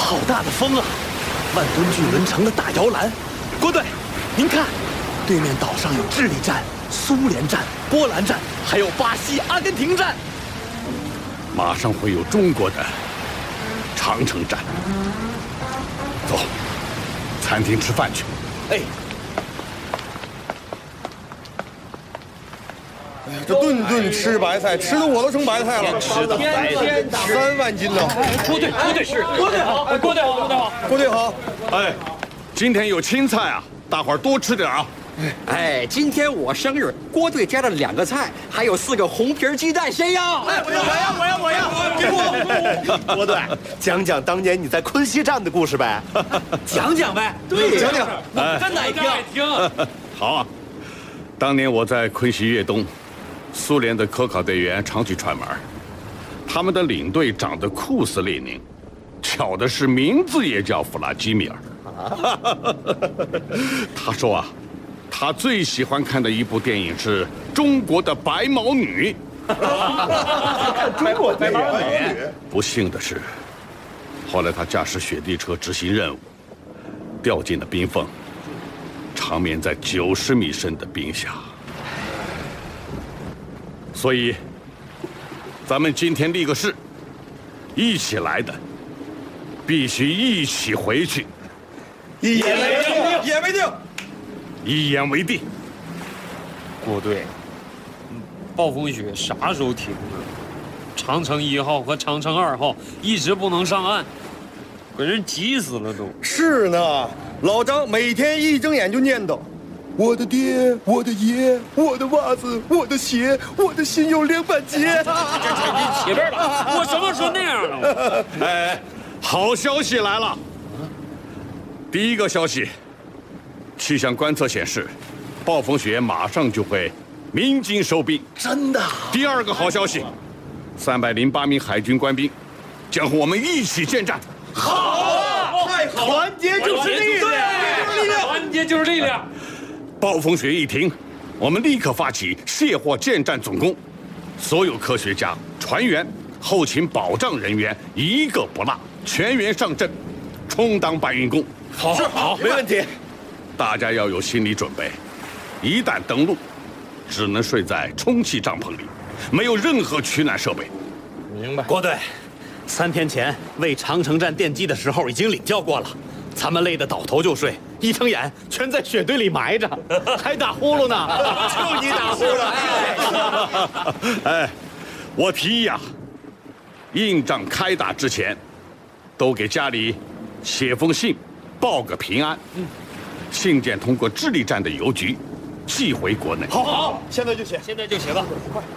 好大的风啊！万吨巨轮城的大摇篮。郭队，您看，对面岛上有智利站、苏联站、波兰站，还有巴西、阿根廷站。 马上会有中国的长城站。走，餐厅吃饭去。 哎。 这顿顿吃白菜，吃的我都成白菜了。 吃的白菜 ，3万斤呢。 郭队是郭队好，郭队好。 郭队好。 哎，今天有青菜啊，大伙儿多吃点啊。 哎，今天我生日，郭队加了2个菜，还有4个红皮鸡蛋，谁要？ 哎，我要！给我！ 郭队，讲讲当年你在昆西站的故事呗。 讲讲呗， 对，讲讲。 我真爱听。 好啊，当年我在昆西越东。 苏联的科考队员常去串门，他们的领队长得酷似列宁，巧的是名字也叫弗拉基米尔。他说啊，他最喜欢看的一部电影是中国的白毛女。 中国白毛女。 不幸的是，后来他驾驶雪地车执行任务，掉进了冰缝，长眠在90米深的冰下。 所以，咱们今天立个誓，一起来的，必须一起回去。 一言为定。 一言为定。 郭队，暴风雪啥时候停啊？长城1号和长城2号一直不能上岸，给人急死了都。 是呢，老张每天一睁眼就念叨。 我的爹，我的爷，我的袜子，我的鞋，我的心有2板结。 这起边了！我什么时候那样了？ 哎，好消息来了！第一个消息，气象观测显示，暴风雪马上就会鸣金收兵。 真的？ 第二个好消息，308名海军官兵将和我们一起建战。 好啊！ 太好了！团结就是力量， 团结就是力量。 暴风雪一停，我们立刻发起卸货建战总攻，所有科学家、船员、后勤保障人员一个不落，全员上阵，充当搬运工。 好，没问题。 大家要有心理准备，一旦登陆，只能睡在充气帐篷里，没有任何取暖设备。 明白。 郭队，3天前为长城站奠基的时候已经领教过了，咱们累得倒头就睡。 一睁眼，全在雪堆里埋着，还打呼噜呢。 就你打呼噜。 哎，我提议啊，硬仗开打之前，都给家里写封信，报个平安。信件通过智利站的邮局寄回国内。 好， 现在就写。 现在就写吧。 快。